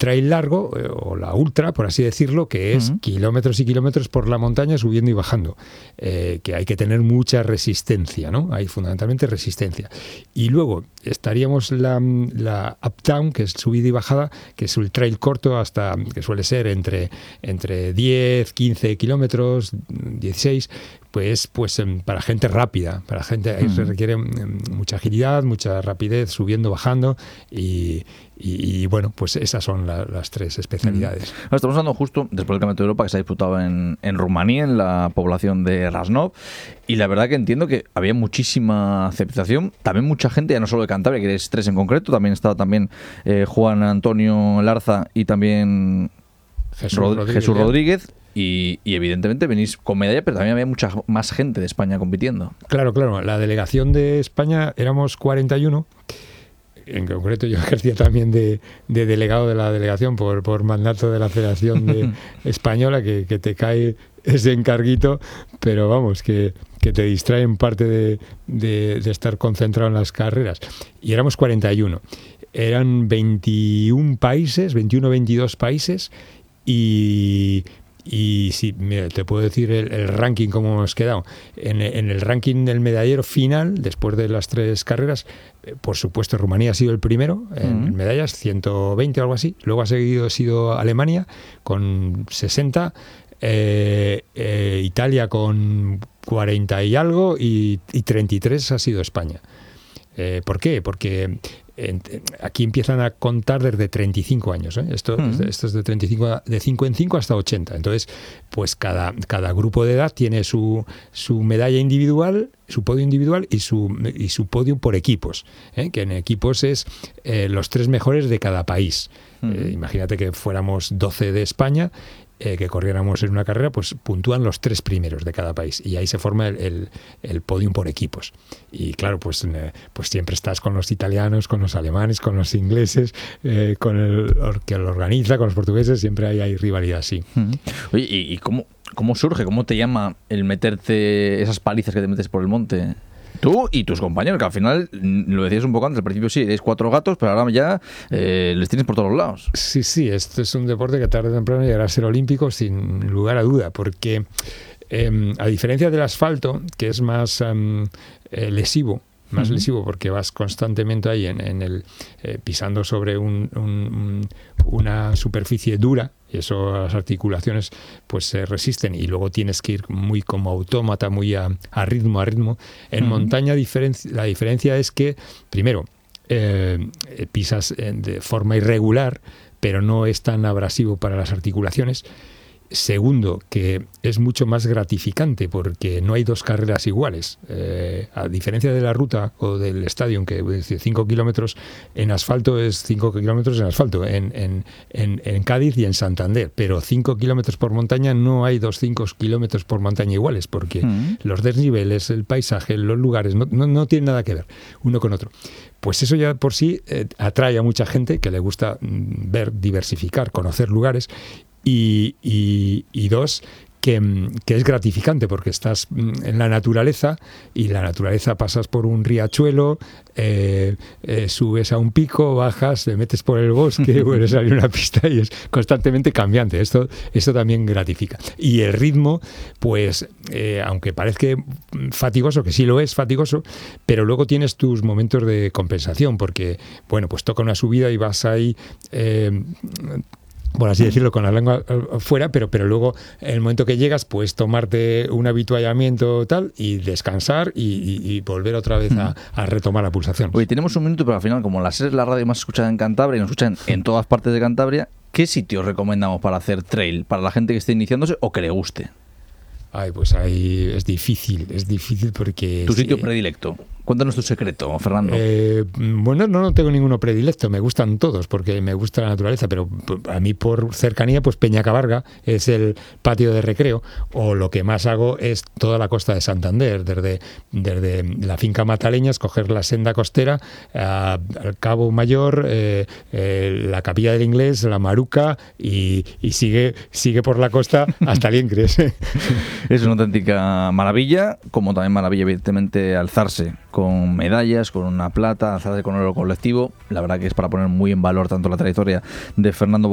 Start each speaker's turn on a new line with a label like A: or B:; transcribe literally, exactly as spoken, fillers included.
A: trail largo, eh, o la ultra, por así decirlo, que es uh-huh. kilómetros y kilómetros por la montaña subiendo y bajando, eh, que hay que tener mucha resistencia, ¿no? Hay fundamentalmente resistencia. Y luego estaríamos la, la uptown, que es subida y bajada, que es el trail corto hasta, que suele ser entre, entre diez, quince kilómetros, dieciséis, pues, pues para gente rápida, para gente ahí mm. se requiere mucha agilidad, mucha rapidez, subiendo, bajando, y, y, y bueno, pues esas son la, las tres especialidades.
B: Mm. Estamos hablando justo después del Campeonato de Europa que se ha disputado en, en Rumanía, en la población de Rasnov, y la verdad que entiendo que había muchísima aceptación, también mucha gente, ya no solo de Cantabria, que eres tres en concreto, también estaba también eh, Juan Antonio Larza y también
A: Jesús
B: Rod-
A: Rodríguez.
B: Jesús Rodríguez. Y, y evidentemente venís con medalla, pero también había mucha más gente de España compitiendo.
A: Claro, claro. La delegación de España éramos cuarenta y uno. En concreto yo ejercía también de, de delegado de la delegación por, por mandato de la Federación de Española, que, que te cae ese encarguito, pero vamos, que, que te distrae en parte de, de, de estar concentrado en las carreras. Y éramos cuarenta y uno. Eran veintiún países, veintiuno o veintidós países, y... Y sí, mira, te puedo decir el, el ranking cómo hemos quedado. En, en el ranking del medallero final, después de las tres carreras, eh, por supuesto Rumanía ha sido el primero en uh-huh. medallas, ciento veinte o algo así. Luego ha seguido ha sido Alemania con sesenta, eh, eh, Italia con cuarenta y algo, y, y treinta y tres ha sido España. Eh, ¿Por qué? Porque en, aquí empiezan a contar desde treinta y cinco años, ¿eh? Esto, uh-huh. esto es de treinta y cinco, de cinco en cinco hasta ochenta. Entonces, pues cada, cada grupo de edad tiene su, su medalla individual, su podio individual y su, y su podio por equipos, ¿eh? Que en equipos es eh, los tres mejores de cada país. Uh-huh. Eh, imagínate que fuéramos doce de España, Eh, que corriéramos en una carrera, pues puntúan los tres primeros de cada país y ahí se forma el, el, el podium por equipos. Y claro, pues, eh, pues siempre estás con los italianos, con los alemanes, con los ingleses, eh, con el que lo organiza, con los portugueses, siempre hay, hay rivalidad así.
B: Uh-huh. Oye, ¿y, y cómo, cómo surge, cómo te llama el meterte esas palizas que te metes por el monte? Tú y tus compañeros, que al final, lo decías un poco antes, al principio sí, eres cuatro gatos, pero ahora ya eh, les tienes por todos lados.
A: Sí, sí, esto es un deporte que tarde o temprano llegará a ser olímpico sin lugar a duda, porque eh, a diferencia del asfalto, que es más um, eh, lesivo, más uh-huh. lesivo porque vas constantemente ahí en, en el eh, pisando sobre un, un, una superficie dura, y eso las articulaciones pues se resisten, y luego tienes que ir muy como autómata, muy a, a ritmo a ritmo. En uh-huh. montaña diferencia, la diferencia es que primero eh, pisas de forma irregular, pero no es tan abrasivo para las articulaciones. Segundo, que es mucho más gratificante porque no hay dos carreras iguales. Eh, a diferencia de la ruta o del estadio, que es cinco kilómetros en asfalto es cinco kilómetros en asfalto, en, en, en, en Cádiz y en Santander. Pero cinco kilómetros por montaña no hay dos cinco kilómetros por montaña iguales, porque mm. los desniveles, el paisaje, los lugares, no, no, no tienen nada que ver uno con otro. Pues eso ya por sí eh, atrae a mucha gente que le gusta ver, diversificar, conocer lugares. Y, y, y dos, que, que es gratificante porque estás en la naturaleza, y la naturaleza pasas por un riachuelo, eh, eh, subes a un pico, bajas, te metes por el bosque, vuelves a salir una pista, y es constantemente cambiante. Esto, esto también gratifica. Y el ritmo, pues, eh, aunque parezca fatigoso, que sí lo es fatigoso, pero luego tienes tus momentos de compensación, porque, bueno, pues toca una subida y vas ahí... Eh, por así decirlo, con la lengua fuera, pero, pero luego en el momento que llegas puedes tomarte un habituallamiento tal y descansar y, y, y volver otra vez a, a retomar la pulsación.
B: Oye, tenemos un minuto, pero al final, como la SER es la radio más escuchada en Cantabria y nos escuchan en todas partes de Cantabria, ¿qué sitios recomendamos para hacer trail para la gente que esté iniciándose o que le guste?
A: Ay, pues ahí es difícil, es difícil porque...
B: ¿Tu sitio sí, predilecto? Cuéntanos tu secreto, Fernando.
A: Eh, bueno, no, no tengo ninguno predilecto, me gustan todos porque me gusta la naturaleza, pero a mí por cercanía, pues Peñacabarga es el patio de recreo, o lo que más hago es toda la costa de Santander, desde, desde la finca Mataleñas, coger la senda costera, a, al Cabo Mayor, eh, eh, la Capilla del Inglés, la Maruca, y, y sigue, sigue por la costa hasta Liencres.
B: Es una auténtica maravilla, como también maravilla, evidentemente, alzarse con medallas, con una plata, alzarse con oro colectivo. La verdad que es para poner muy en valor tanto la trayectoria de Fernando